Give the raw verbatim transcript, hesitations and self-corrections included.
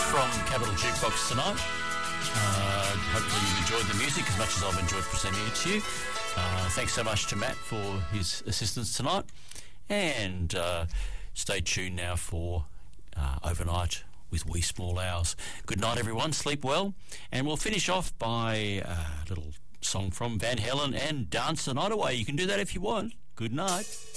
from Capital Jukebox tonight. Uh, hopefully you've enjoyed the music as much as I've enjoyed presenting it to you. Uh, thanks so much to Matt for his assistance tonight. And uh, stay tuned now for uh, Overnight with Wee Small Hours. Good night, everyone. Sleep well. And we'll finish off by a little song from Van Halen and Dance the Night Away. You can do that if you want. Good night.